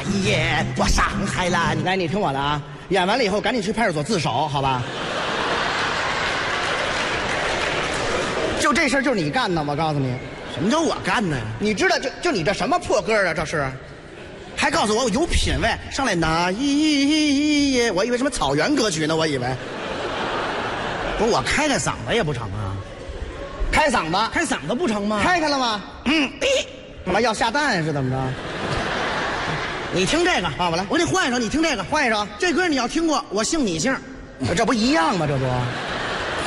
一夜我上海蓝。 来，你听我的啊，演完了以后赶紧去派出所自首，好吧？就这事儿就是你干的，我告诉你。 什么叫我干的？ 你知道就你这什么破歌啊？这是， 还告诉我有品位，上来那一夜，我以为什么草原歌曲呢？我以为。不是我开嗓子也不成啊？ 开嗓子， 开嗓子不成吗？ 开了吗？干嘛要下蛋是怎么着？ 你听这个啊，我来， 我得换一首，你听这个， 换一首。 这歌你要听过，我姓你姓， 这不一样吗？这不。